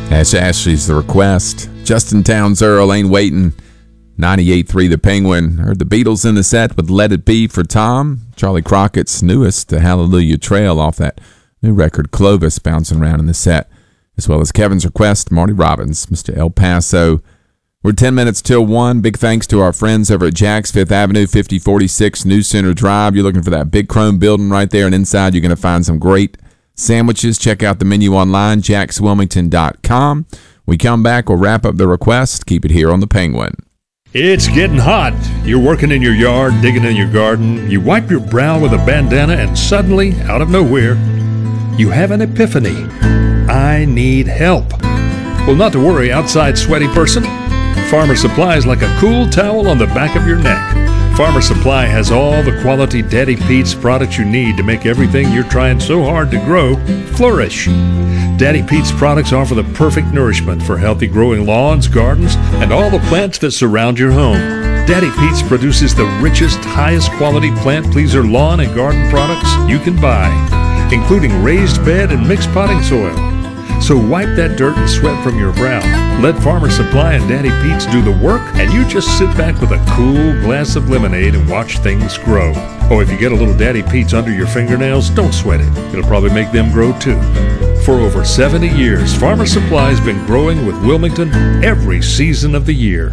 Ash Ashley's The Request. Justin Townes Earl Ain't Waiting. 98.3 The Penguin. Heard the Beatles in the set with Let It Be for Tom. Charlie Crockett's newest, The Hallelujah Trail, off that new record Clovis, bouncing around in the set. As well as Kevin's request, Marty Robbins, Mr. El Paso. We're 10 minutes till 1. Big thanks to our friends over at Jack's, 5th Avenue, 5046 New Center Drive. You're looking for that big chrome building right there, and inside you're going to find some great sandwiches. Check out the menu online, jackswilmington.com. We come back, we'll wrap up the request. Keep it here on The Penguin. It's getting hot. You're working in your yard, digging in your garden. You wipe your brow with a bandana, and suddenly, out of nowhere, you have an epiphany. I need help. Well, not to worry, outside sweaty person. Farmer Supply is like a cool towel on the back of your neck. Farmer Supply has all the quality Daddy Pete's products you need to make everything you're trying so hard to grow flourish. Daddy Pete's products offer the perfect nourishment for healthy growing lawns, gardens, and all the plants that surround your home. Daddy Pete's produces the richest, highest quality plant pleaser lawn and garden products you can buy, including raised bed and mixed potting soil. So wipe that dirt and sweat from your brow. Let Farmer Supply and Daddy Pete's do the work, and you just sit back with a cool glass of lemonade and watch things grow. Oh, if you get a little Daddy Pete's under your fingernails, don't sweat it. It'll probably make them grow too. For over 70 years, Farmer Supply has been growing with Wilmington every season of the year.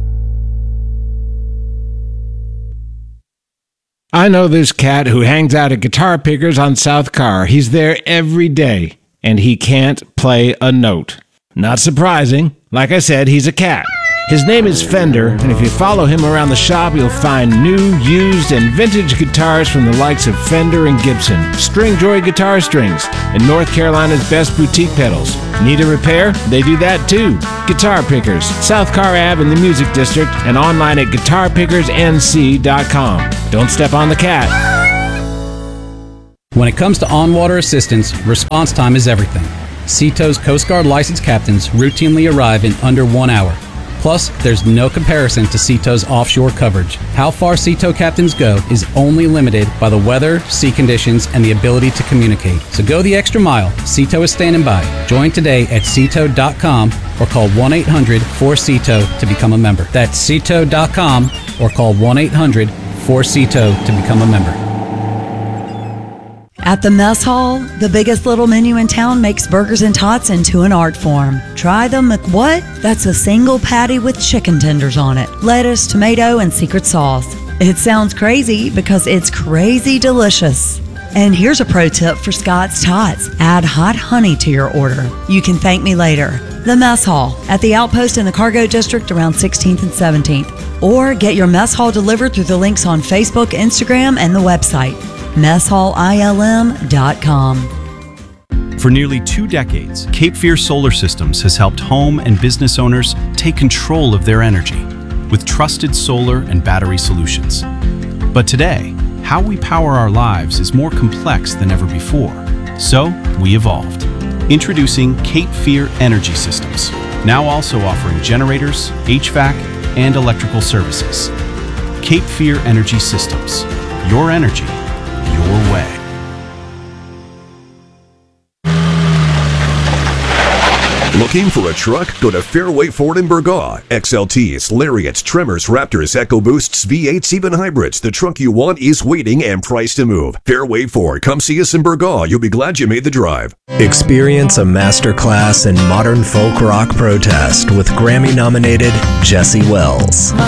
I know this cat who hangs out at Guitar Pickers on South Carr. He's there every day, and he can't play a note. Not surprising. Like I said, he's a cat. His name is Fender, and if you follow him around the shop, you'll find new, used, and vintage guitars from the likes of Fender and Gibson, Stringjoy Guitar Strings, and North Carolina's best boutique pedals. Need a repair? They do that too. Guitar Pickers, South Carr Ave in the Music District, and online at guitarpickersnc.com. Don't step on the cat. When it comes to on-water assistance, response time is everything. Seato's Coast Guard licensed captains routinely arrive in under 1 hour. Plus, there's no comparison to Seato's offshore coverage. How far Seato captains go is only limited by the weather, sea conditions, and the ability to communicate. So go the extra mile. Seato is standing by. Join today at Seato.com or call 1-800-4SEATO to become a member. That's Seato.com or call 1-800-4SEATO to become a member. At the Mess Hall, the biggest little menu in town makes burgers and tots into an art form. Try the McWhat? That's a single patty with chicken tenders on it, lettuce, tomato, and secret sauce. It sounds crazy because it's crazy delicious. And here's a pro tip for Scott's Tots. Add hot honey to your order. You can thank me later. The Mess Hall at the Outpost in the Cargo District around 16th and 17th. Or get your Mess Hall delivered through the links on Facebook, Instagram, and the website. messhalilm.com. For nearly 2 decades, Cape Fear Solar Systems has helped home and business owners take control of their energy with trusted solar and battery solutions. But today, how we power our lives is more complex than ever before. So, we evolved. Introducing Cape Fear Energy Systems, now also offering generators, HVAC, and electrical services. Cape Fear Energy Systems. Your energy, your way. Looking for a truck? Go to Fairway Ford in Burgaw. XLTs, Lariats, Tremors, Raptors, EcoBoosts, V8s, even hybrids. The truck you want is waiting and priced to move. Fairway Ford. Come see us in Burgaw. You'll be glad you made the drive. Experience a masterclass in modern folk rock protest with Grammy-nominated Jesse Wells.